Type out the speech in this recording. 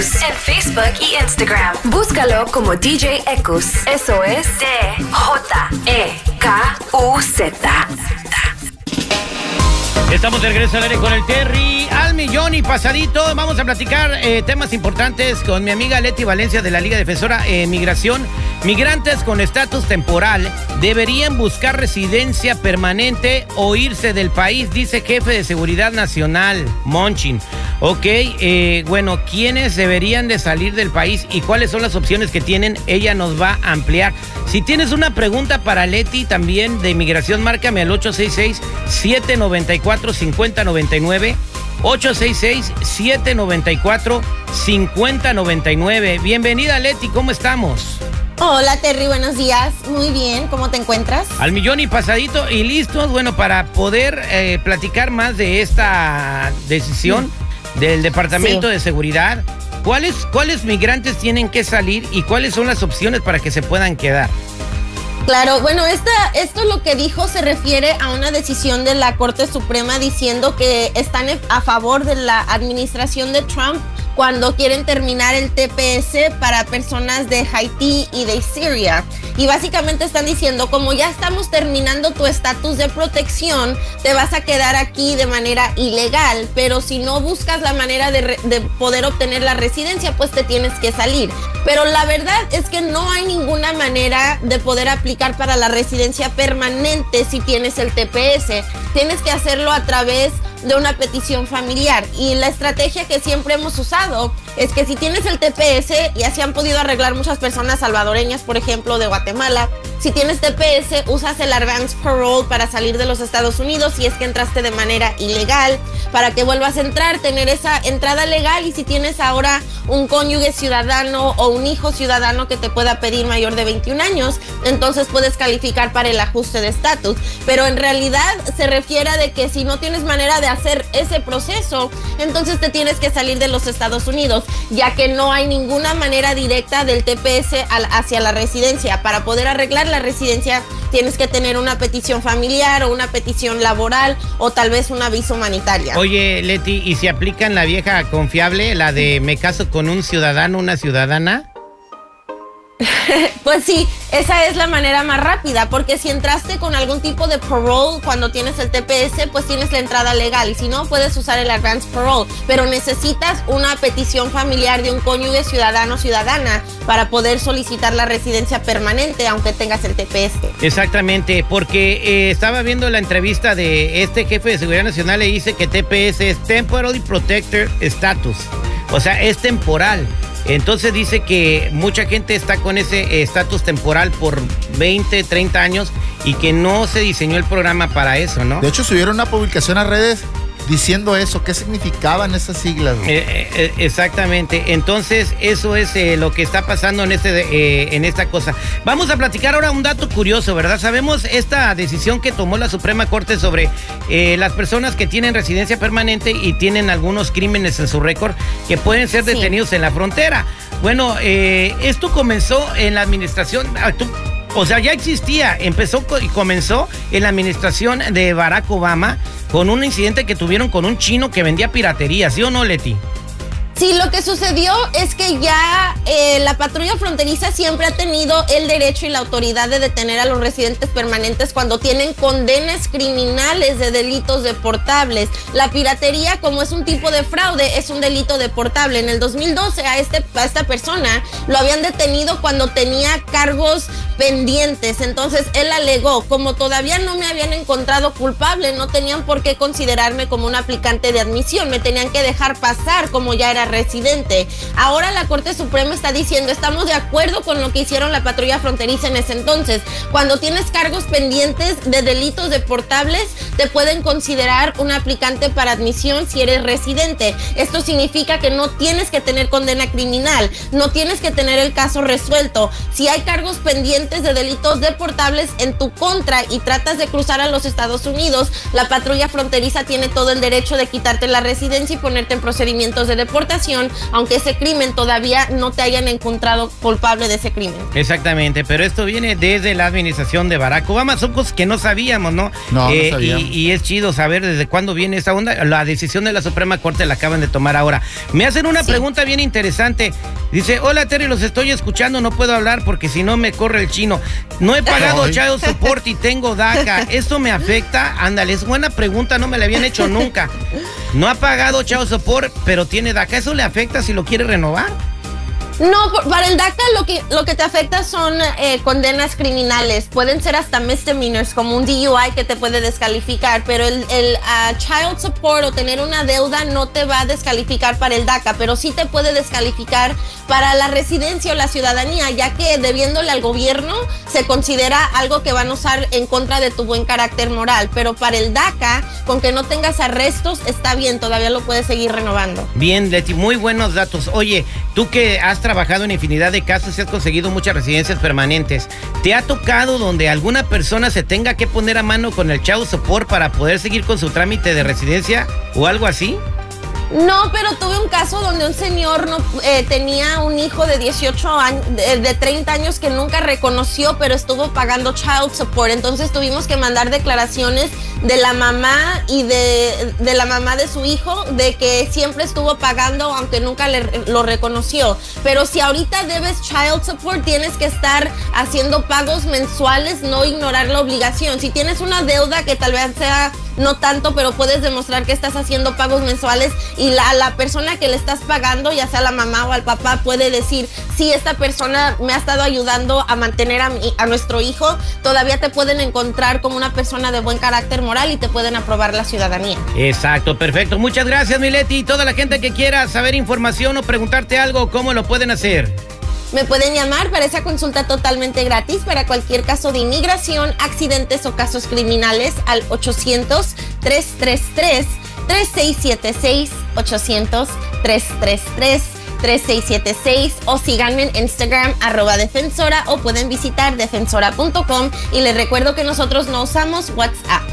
En Facebook y Instagram. Búscalo como DJ Ekus. Eso es DJEKUZ. Estamos de regreso al aire con el Terry al millón y pasadito. Vamos a platicar temas importantes con mi amiga Leti Valencia de la Liga Defensora Migración. Migrantes con estatus temporal deberían buscar residencia permanente o irse del país, dice jefe de Seguridad Nacional, Monchin. Ok, bueno, ¿quiénes deberían de salir del país y cuáles son las opciones que tienen? Ella nos va a ampliar. Si tienes una pregunta para Leti también de inmigración, márcame al 866-794-5099. 866-794-5099. Bienvenida, Leti, ¿cómo estamos? Hola, Terry, buenos días. Muy bien, ¿cómo te encuentras? Al millón y pasadito y listos, bueno, para poder platicar más de esta decisión del Departamento de Seguridad. ¿Cuáles migrantes tienen que salir y cuáles son las opciones para que se puedan quedar? Claro, bueno, esto lo que dijo se refiere a una decisión de la Corte Suprema diciendo que están a favor de la administración de Trump cuando quieren terminar el TPS para personas de Haití y de Siria. Y básicamente están diciendo, como ya estamos terminando tu estatus de protección, te vas a quedar aquí de manera ilegal, pero si no buscas la manera de poder obtener la residencia, pues te tienes que salir. Pero la verdad es que no hay ninguna manera de poder aplicar para la residencia permanente si tienes el TPS. Tienes que hacerlo a través de una petición familiar, y la estrategia que siempre hemos usado es que si tienes el TPS, y así han podido arreglar muchas personas salvadoreñas, por ejemplo, de Guatemala, si tienes TPS, usas el advance parole para salir de los Estados Unidos si es que entraste de manera ilegal, para que vuelvas a entrar, tener esa entrada legal, y si tienes ahora un cónyuge ciudadano o un hijo ciudadano que te pueda pedir mayor de 21 años, entonces puedes calificar para el ajuste de estatus. Pero en realidad se refiere a de que si no tienes manera de hacer ese proceso, entonces te tienes que salir de los Estados Unidos, ya que no hay ninguna manera directa del TPS hacia la residencia. Para poder arreglar la residencia tienes que tener una petición familiar o una petición laboral o tal vez una visa humanitaria. Oye, Leti, ¿y si aplican la vieja confiable, la de me caso con un ciudadano, una ciudadana? Pues sí, esa es la manera más rápida, porque si entraste con algún tipo de parole cuando tienes el TPS, pues tienes la entrada legal, y si no, puedes usar el advance parole, pero necesitas una petición familiar de un cónyuge ciudadano o ciudadana para poder solicitar la residencia permanente, aunque tengas el TPS. Exactamente, porque estaba viendo la entrevista de este jefe de Seguridad Nacional, le dice que TPS es Temporary Protector Status, o sea, es temporal. Entonces dice que mucha gente está con ese estatus temporal por 20, 30 años y que no se diseñó el programa para eso, ¿no? De hecho, subieron una publicación a redes diciendo eso, qué significaban esas siglas. Exactamente, entonces eso es lo que está pasando en esta cosa. Vamos a platicar ahora un dato curioso, ¿verdad? Sabemos esta decisión que tomó la Suprema Corte sobre las personas que tienen residencia permanente y tienen algunos crímenes en su récord que pueden ser detenidos en la frontera. Bueno, esto comenzó en la administración... O sea, ya existía, comenzó en la administración de Barack Obama con un incidente que tuvieron con un chino que vendía piratería, ¿sí o no, Leti? Sí, lo que sucedió es que ya la patrulla fronteriza siempre ha tenido el derecho y la autoridad de detener a los residentes permanentes cuando tienen condenas criminales de delitos deportables. La piratería, como es un tipo de fraude, es un delito deportable. En el 2012 a esta persona lo habían detenido cuando tenía cargos pendientes. Entonces él alegó, como todavía no me habían encontrado culpable, no tenían por qué considerarme como un aplicante de admisión, me tenían que dejar pasar como ya era residente. Ahora la Corte Suprema está diciendo, estamos de acuerdo con lo que hicieron la patrulla fronteriza en ese entonces. Cuando tienes cargos pendientes de delitos deportables, te pueden considerar un aplicante para admisión si eres residente. Esto significa que no tienes que tener condena criminal, no tienes que tener el caso resuelto. Si hay cargos pendientes antecedentes de delitos deportables en tu contra y tratas de cruzar a los Estados Unidos, la patrulla fronteriza tiene todo el derecho de quitarte la residencia y ponerte en procedimientos de deportación, aunque ese crimen todavía no te hayan encontrado culpable de ese crimen. Exactamente, pero esto viene desde la administración de Barack Obama. Son cosas que no sabíamos, ¿no? No sabíamos. Y es chido saber desde cuándo viene esta onda. La decisión de la Suprema Corte la acaban de tomar ahora. Me hacen una pregunta bien interesante. Dice, hola Terry, los estoy escuchando, no puedo hablar porque si no me corre el chino. No he pagado child support y tengo DACA. ¿Esto me afecta? Ándale, es buena pregunta, no me la habían hecho nunca. No ha pagado child support, pero tiene DACA. ¿Eso le afecta si lo quiere renovar? No, para el DACA lo que te afecta son condenas criminales. Pueden ser hasta misdemeanors, como un DUI que te puede descalificar, pero el child support o tener una deuda no te va a descalificar para el DACA, pero sí te puede descalificar para la residencia o la ciudadanía, ya que debiéndole al gobierno se considera algo que van a usar en contra de tu buen carácter moral. Pero para el DACA, con que no tengas arrestos, está bien, todavía lo puedes seguir renovando. Bien, Leti, muy buenos datos. Oye, tú que has trabajado en infinidad de casos y has conseguido muchas residencias permanentes, ¿te ha tocado donde alguna persona se tenga que poner a mano con el child support para poder seguir con su trámite de residencia o algo así? No, pero tuve un caso donde un señor tenía un hijo de 18 años, de 30 años que nunca reconoció, pero estuvo pagando child support. Entonces tuvimos que mandar declaraciones de la mamá y de la mamá de su hijo, de que siempre estuvo pagando aunque nunca lo reconoció. Pero si ahorita debes child support, tienes que estar haciendo pagos mensuales, no ignorar la obligación. Si tienes una deuda que tal vez sea no tanto, pero puedes demostrar que estás haciendo pagos mensuales y la persona que le estás pagando, ya sea la mamá o al papá, puede decir, sí, esta persona me ha estado ayudando a mantener a nuestro hijo, todavía te pueden encontrar como una persona de buen carácter moral y te pueden aprobar la ciudadanía. Exacto, perfecto. Muchas gracias, Mileti. Y toda la gente que quiera saber información o preguntarte algo, ¿cómo lo pueden hacer? Me pueden llamar para esa consulta totalmente gratis para cualquier caso de inmigración, accidentes o casos criminales al 800-333-3676, 800-333-3676, o síganme en Instagram @defensora, o pueden visitar defensora.com, y les recuerdo que nosotros no usamos WhatsApp.